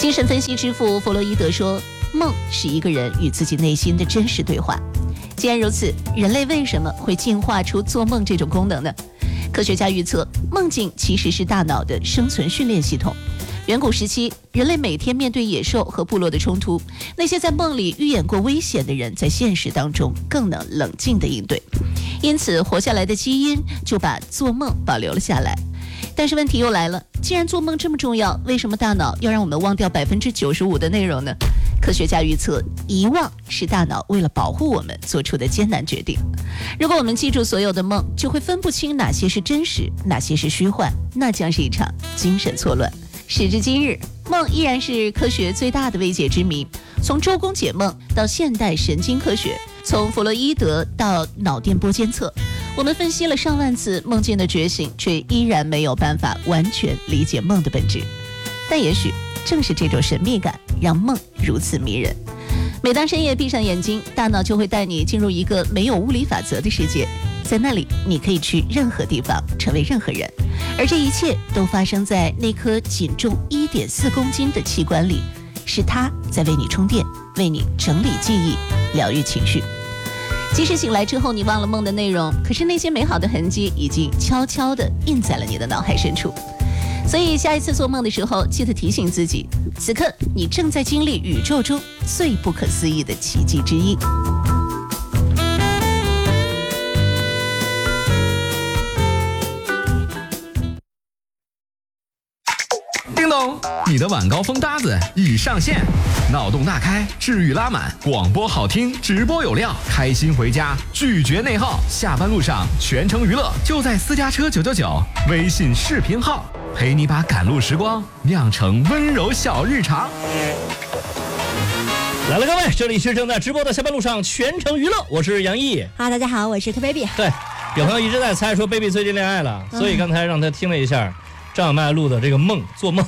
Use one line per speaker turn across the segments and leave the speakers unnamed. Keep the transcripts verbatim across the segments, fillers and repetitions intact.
精神分析之父弗洛伊德说，梦是一个人与自己内心的真实对话。既然如此，人类为什么会进化出做梦这种功能呢？科学家预测，梦境其实是大脑的生存训练系统。远古时期，人类每天面对野兽和部落的冲突，那些在梦里预演过危险的人，在现实当中更能冷静地应对，因此活下来的基因就把做梦保留了下来。但是问题又来了，既然做梦这么重要，为什么大脑要让我们忘掉百分之九十五的内容呢？科学家预测，遗忘是大脑为了保护我们做出的艰难决定。如果我们记住所有的梦，就会分不清哪些是真实，哪些是虚幻，那将是一场精神错乱。时至今日，梦依然是科学最大的未解之谜。从周公解梦到现代神经科学，从弗洛伊德到脑电波监测，我们分析了上万次梦境的觉醒，却依然没有办法完全理解梦的本质。但也许正是这种神秘感，让梦如此迷人。每当深夜闭上眼睛，大脑就会带你进入一个没有物理法则的世界，在那里你可以去任何地方，成为任何人，而这一切都发生在那颗仅重 一点四公斤的器官里，是它在为你充电，为你整理记忆，疗愈情绪。即使醒来之后你忘了梦的内容，可是那些美好的痕迹已经悄悄地印在了你的脑海深处。所以下一次做梦的时候，记得提醒自己，此刻你正在经历宇宙中最不可思议的奇迹之一。
叮咚，你的晚高峰搭子已上线，脑洞大开，治愈拉满，广播好听，直播有料，开心回家，拒绝内耗，下班路上全程娱乐，就在私家车九九九微信视频号，陪你把赶路时光酿成温柔小日常。
来了，各位，这里是正在直播的下班路上全程娱乐，我是杨毅。
哈，大家好，我是柯 baby。
对，有朋友一直在猜说 baby 最近恋爱了，所以刚才让他听了一下张小麦录的这个梦，做梦。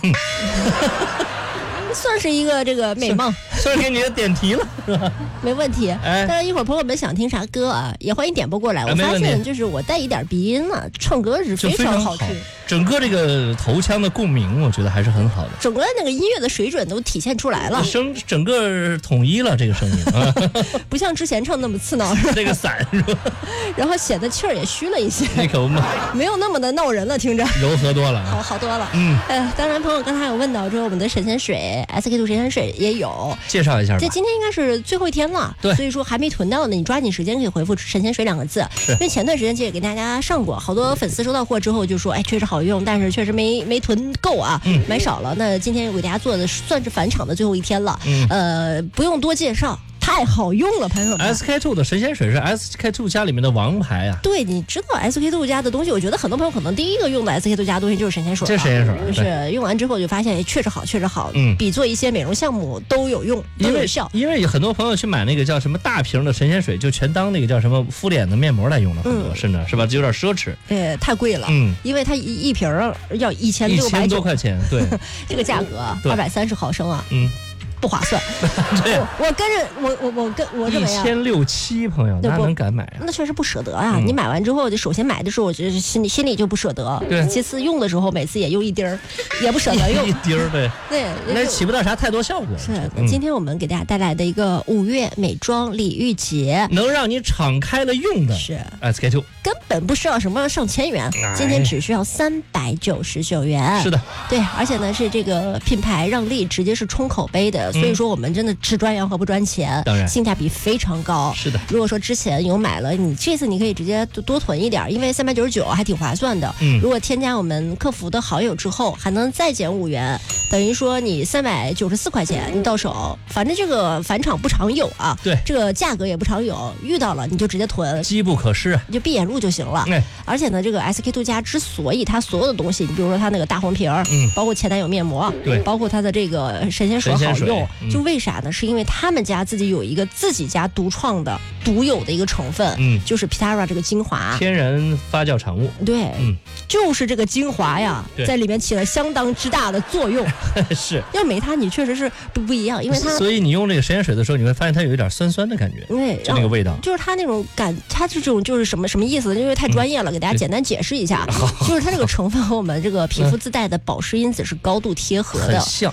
算是一个这个美梦，
算是给你的点题了，是吧？
没问题。哎，但是一会儿朋友们想听啥歌啊，也欢迎点播过来。我发现就是我带一点鼻音了，唱歌是非常好听。
整个这个头腔的共鸣，我觉得还是很好的。
整个那个音乐的水准都体现出来了，
声整个统一了这个声音啊，
不像之前唱那么刺挠，
这个散是吧？
然后显得气儿也虚了一些，
那可不嘛，
没有那么的闹人了，听着
柔和多了，
好好多了。
嗯，
呃，当然朋友刚才有问到说我们的神仙水 S K two 神仙水也有，
介绍一下吧。
这今天应该是最后一天了，
对，
所以说还没囤到呢，你抓紧时间可以回复神仙水两个字，因为前段时间也给大家上过，好多粉丝收到货之后就说，哎，确实好用，但是确实没没囤够啊，嗯、买少了。那今天我给大家做的算是返场的最后一天了，嗯、呃，不用多介绍。太好用了，朋友们
！S K two 的神仙水是 S K two 家里面的王牌啊。
对，你知道 S K two 家的东西，我觉得很多朋友可能第一个用的 S K two 家的东西就是神仙水，
这神仙水
就是用完之后就发现确实好，确实好，嗯，比做一些美容项目都有用，都有效。
因为有很多朋友去买那个叫什么大瓶的神仙水，就全当那个叫什么敷脸的面膜来用了，很多，甚至是吧？有点奢侈，
对，太贵了，嗯，因为它一一瓶要一千六百
多块钱，对，
这个价格二百三十毫升啊，
嗯。
不划算，我我跟着我我我跟我认为
啊，一千六七朋友，哪能敢买啊？
那确实不舍得啊！嗯、你买完之后，就首先买的时候，我觉得心里心里就不舍得。
对，
其次用的时候，每次也用一滴儿，也不舍得用
一滴儿，对
对，
那起不到啥太多效果。
是，嗯、今天我们给大家带来的一个五月美妆礼遇节，
能让你敞开了用的
是
S K two，
根本不需要什么上千元，哎、今天只需要三百九十九元。
是的，
对，而且呢是这个品牌让利直接是冲口碑的，所以说我们真的。只赚羊和不赚钱，
当然
性价比非常高。
是的，
如果说之前有买了，你这次你可以直接多多囤一点，因为三百九十九还挺划算的。嗯，如果添加我们客服的好友之后，还能再减五元，等于说你三百九十四块钱你到手。反正这个返场不常有啊，
对，
这个价格也不常有，遇到了你就直接囤，
机不可失，
你就闭眼入就行了。
哎，
而且呢，这个 S K two 家之所以它所有的东西，你比如说它那个大红瓶儿，嗯，包括前男友面膜，
对，
包括它的这个神仙水好用，嗯、就为啥呢？是因为他们家自己有一个自己家独创的独有的一个成分，嗯，就是 Pitara 这个精华，
天然发酵产物，
对，嗯，就是这个精华呀，在里面起了相当之大的作用。
是，
要没它，你确实是不不一样，因为它，
所以你用这个神仙水的时候，你会发现它有一点酸酸的感觉，
对，
就那个味道，
就是它那种感，它这种就是什么什么意思？因为太专业了，给大家简单解释一下，就是它这个成分和我们这个皮肤自带的保湿因子是高度贴合的，
很像，